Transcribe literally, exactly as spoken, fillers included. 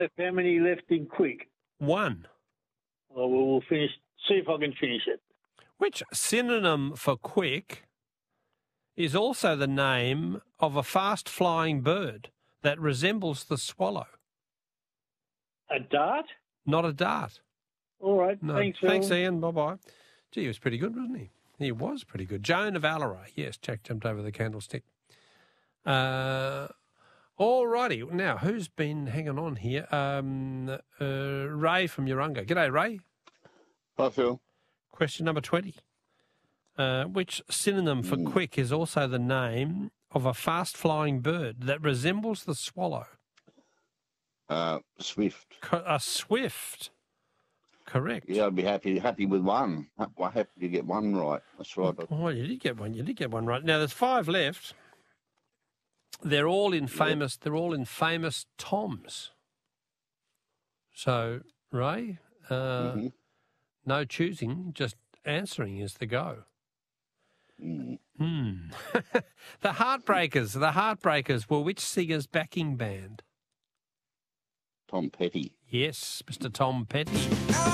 How many left in quick? One. Well, we'll finish. See if I can finish it. Which synonym for quick is also the name of a fast-flying bird that resembles the swallow? A dart? Not a dart. All right. No. Thanks, Phil. Thanks, Ian. Bye-bye. Gee, he was pretty good, wasn't he? He was pretty good. Joan of Allaray. Yes, Jack jumped over the candlestick. Uh, all righty. Now, who's been hanging on here? Um, uh, Ray from Urunga. G'day, Ray. Hi, Phil. Question number twenty. Uh, which synonym for Mm. quick is also the name of a fast-flying bird that resembles the swallow? Uh, Swift. Co- a swift. Correct. Yeah, I'd be happy happy with one. I'm happy to get one right. That's right. Oh, you did get one. You did get one right. Now there's five left. They're all in famous. They're all in famous Toms. So Ray, uh, Mm-hmm. no choosing, just answering is the go. Mm. Hmm. The Heartbreakers. The Heartbreakers were which singer's backing band? Tom Petty. Yes, Mister Tom Petty.